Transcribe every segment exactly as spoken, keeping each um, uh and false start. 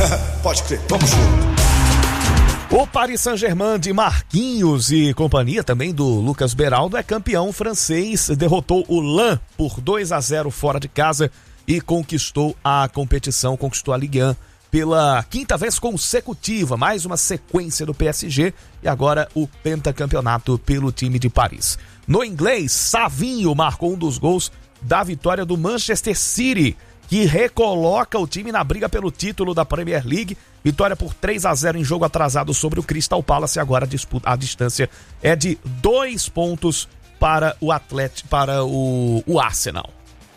Pode crer, vamos junto. O Paris Saint-Germain de Marquinhos e companhia, também do Lucas Beraldo, é campeão francês, derrotou o Lens por dois a zero fora de casa e conquistou a competição, conquistou a Ligue um pela quinta vez consecutiva, mais uma sequência do P S G e agora o pentacampeonato pelo time de Paris. No inglês, Savinho marcou um dos gols da vitória do Manchester City, que recoloca o time na briga pelo título da Premier League. Vitória por três a zero em jogo atrasado sobre o Crystal Palace. Agora a, disputa, a distância é de dois pontos para o Atlético, para o, o Arsenal.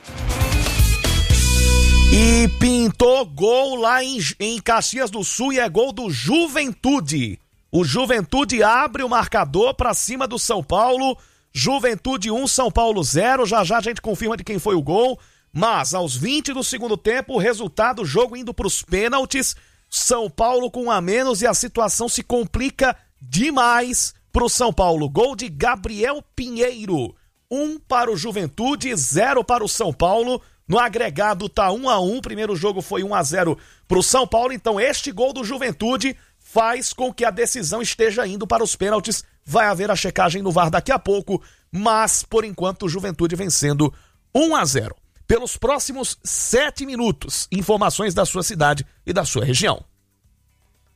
E pintou gol lá em, em Caxias do Sul e é gol do Juventude. O Juventude abre o marcador para cima do São Paulo. Juventude um, São Paulo zero. Já já a gente confirma de quem foi o gol. Mas aos vinte do segundo tempo, o resultado, o jogo indo para os pênaltis. São Paulo com um a menos e a situação se complica demais para o São Paulo. Gol de Gabriel Pinheiro. Um para o Juventude, zero para o São Paulo. No agregado tá um a um. Primeiro jogo foi um a zero para o São Paulo. Então este gol do Juventude faz com que a decisão esteja indo para os pênaltis. Vai haver a checagem no V A R daqui a pouco. Mas, por enquanto, o Juventude vencendo um a zero. Pelos próximos sete minutos, informações da sua cidade e da sua região.